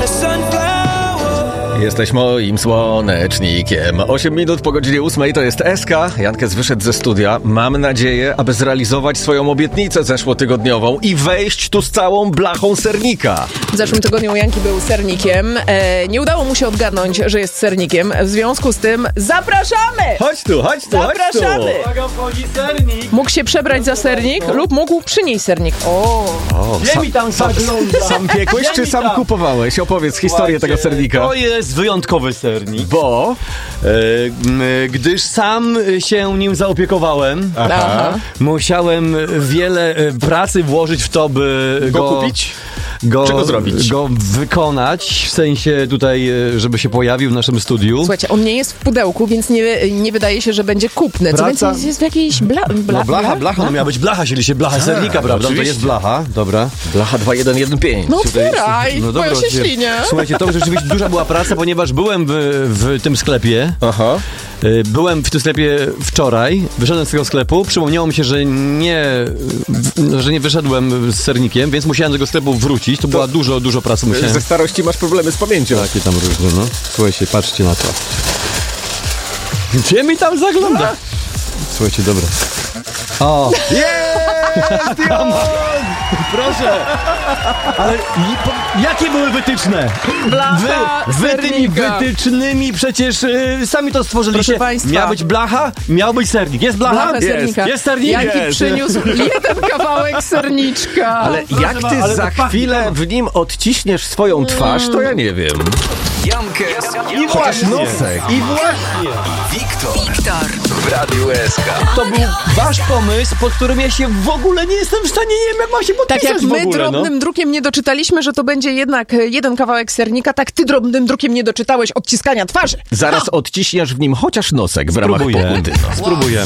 Jesteś moim słonecznikiem. 8 minut po godzinie 8 to jest SK. Jankes wyszedł ze studia. Mam nadzieję, aby zrealizować swoją obietnicę zeszłotygodniową i wejść tu z całą blachą sernika. W zeszłym tygodniu Janki był sernikiem. Nie udało mu się odgadnąć, że jest sernikiem. W związku z tym zapraszamy! Chodź tu. Zapraszamy! Uwaga, wchodzi sernik. Mógł się przebrać za sernik lub mógł przynieść sernik. Gdzie mi tam zagląda? Sam piekłeś czy sam kupowałeś? Opowiedz historię tego sernika. To jest wyjątkowy sernik, Bo... gdyż sam się nim zaopiekowałem. Aha. Musiałem wiele pracy włożyć w to, by Go kupić? Go, Czego zrobić? Go wykonać, w sensie tutaj, żeby się pojawił w naszym studiu. Słuchajcie, on nie jest w pudełku, więc nie wydaje się, że będzie kupny. Co Praca- więcej, jest w jakiejś Blacha, no miała być blacha, czyli się blacha sernika, prawda? To oczywiście. jest blacha, dobra. Blacha 2115. No otwieraj, No bo ja się oczywiście. ślinię. Słuchajcie, to rzeczywiście duża była praca, ponieważ byłem w tym sklepie. Aha. Byłem w tym sklepie wczoraj, wyszedłem z tego sklepu, przypomniało mi się, że nie wyszedłem z sernikiem, więc musiałem do tego sklepu wrócić. To była dużo pracy. Musiałem... Ze starości masz problemy z pamięcią. Takie tam różne, no. Słuchajcie, patrzcie na to. Gdzie mi tam zagląda? Słuchajcie, dobra. O! Jest! Proszę! Ale jakie były wytyczne? Blacha Wy tymi sernika. wytycznymi przecież sami to stworzyliście. Proszę państwa. Miała być blacha, miał być sernik. Jest blacha? Blacha Jest. sernika. Jest sernik? Janki Jest. przyniósł jeden kawałek serniczka. Ale jak ty ale za to pachnie, chwilę no. w nim odciśniesz swoją twarz, to ja nie wiem. Jankes I właśnie. nosek. I właśnie. Wiktor w Radiu SK. To był wasz pomysł, pod którym ja się w ogóle nie jestem w stanie, nie wiem jak mam się podpisać Tak jak w my ogóle, drobnym drukiem nie doczytaliśmy, że to będzie jednak jeden kawałek sernika, tak ty drobnym drukiem nie doczytałeś odciskania twarzy. Zaraz odciśniesz w nim chociaż nosek w ramach Spróbuję. pokuty. No. Spróbujemy.